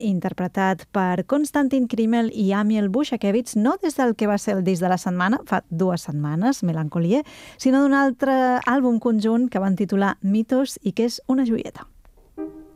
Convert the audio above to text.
interpretat per Konstantin Krimmel i Amiel Bushakevich, no des del que va ser el disc de la setmana, fa 2 setmanes, Melancolie, sinó d'un altre àlbum conjunt que van titular Mitos i que és una joieta.